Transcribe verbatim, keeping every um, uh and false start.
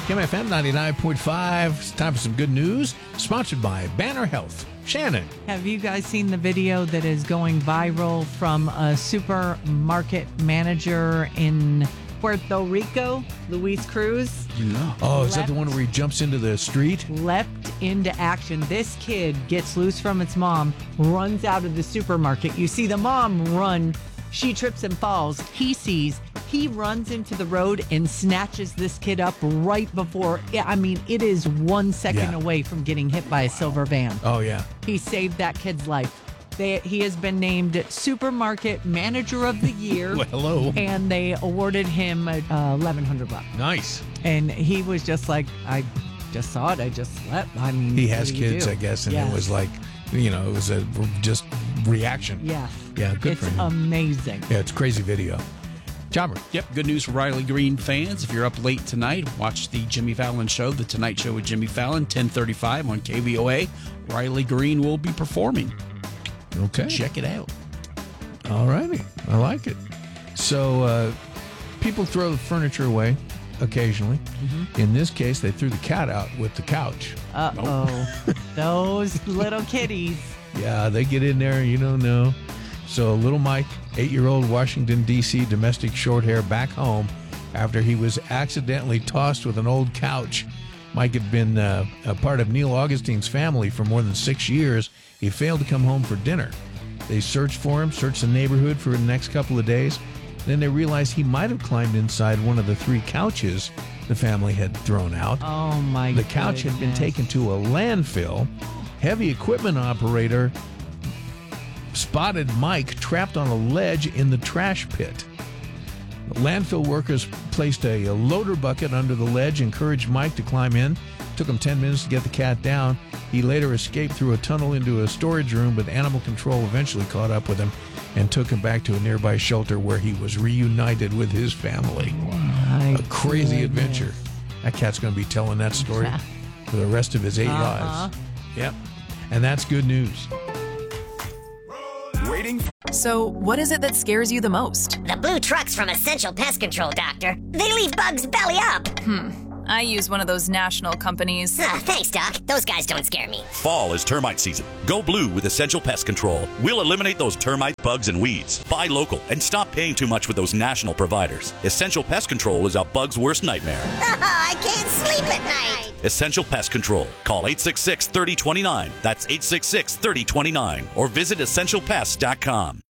K M F M ninety-nine point five. It's time for some good news. Sponsored by Banner Health. Shannon. Have you guys seen the video that is going viral from a supermarket manager in Puerto Rico, Luis Cruz? No. Oh, is that the one where he jumps into the street? Leapt into action. This kid gets loose from its mom, runs out of the supermarket. You see the mom run. She trips and falls. He sees. He runs into the road and snatches this kid up right before. I mean, it is one second Yeah. away from getting hit by a silver van. Oh, yeah. He saved that kid's life. They, he has been named Supermarket Manager of the Year. Well, hello. And they awarded him uh, eleven hundred bucks. Nice. And he was just like, I just saw it. I just slept. I mean, He what has do you kids, do? I guess, and Yes. it was like, you know, it was a just reaction. Yeah. Yeah, good it's for him. amazing. Yeah, it's a crazy video. Jobber. Yep, good news for Riley Green fans. If you're up late tonight, watch the Jimmy Fallon Show, The Tonight Show with Jimmy Fallon, ten thirty-five on K V O A. Riley Green will be performing. Okay. Check it out. All righty. I like it. So uh, people throw the furniture away occasionally. Mm-hmm. In this case, they threw the cat out with the couch. Uh-oh. Those little kitties. Yeah, they get in there, you don't know. So little Mike, eight-year-old Washington, D C domestic short hair, back home after he was accidentally tossed with an old couch. Mike had been uh, a part of Neil Augustine's family for more than six years. He failed to come home for dinner. They searched for him, searched the neighborhood for the next couple of days. Then they realized he might have climbed inside one of the three couches the family had thrown out. Oh, my The couch had been goodness. taken to a landfill. Heavy equipment operator spotted Mike trapped on a ledge in the trash pit. The landfill workers placed a, a loader bucket under the ledge, encouraged Mike to climb in. Took him ten minutes to get the cat down. He later escaped through a tunnel into a storage room, but animal control eventually caught up with him and took him back to a nearby shelter where he was reunited with his family. My A crazy goodness. adventure. That cat's going to be telling that story for the rest of his eight Uh-huh. lives. Yep. And that's good news. Waiting. So, what is it that scares you the most? The blue trucks from Essential Pest Control, Doctor. They leave bugs belly up. I use one of those national companies. Ah, thanks, Doc. Those guys don't scare me. Fall is termite season. Go blue with Essential Pest Control. We'll eliminate those termite bugs and weeds. Buy local and stop paying too much with those national providers. Essential Pest Control is a bug's worst nightmare. I can't sleep at night. Essential Pest Control. Call eight six six, three oh two nine. That's eight six six, three oh two nine. Or visit essential pest dot com.